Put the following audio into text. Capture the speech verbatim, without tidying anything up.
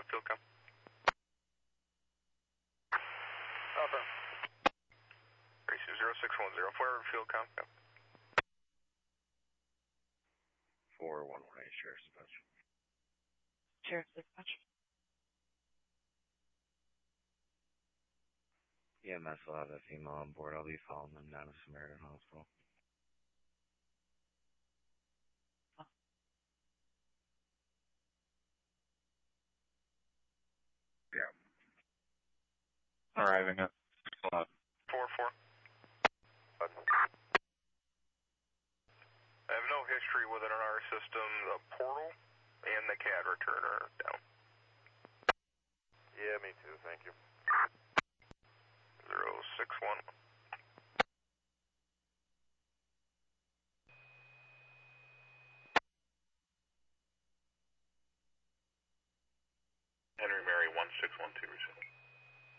field com. Affirm. Ratio zero six one zero, forward field com. four one one eight, Sheriff's Dispatch. Sheriff's Dispatch. E M S will have a female on board. I'll be following them down to Samaritan Hospital. Oh. Yeah. Arriving at spot. four four. I have no history with it in our system. The portal and the C A D returner down. Yeah, me too, thank you. zero six one. Henry Mary one six one two, receive.